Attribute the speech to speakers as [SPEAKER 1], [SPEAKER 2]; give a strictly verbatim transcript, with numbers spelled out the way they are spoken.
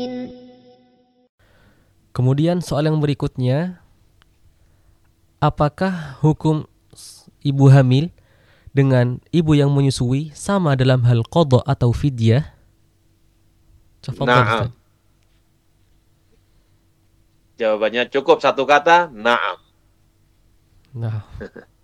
[SPEAKER 1] Kemudian soal yang berikutnya, apakah hukum ibu hamil dengan ibu yang menyusui sama dalam hal qadha atau fidyah? Tafadhal
[SPEAKER 2] Naam.
[SPEAKER 1] Ustaz.
[SPEAKER 2] Jawabannya cukup satu kata, naam.
[SPEAKER 1] Nah,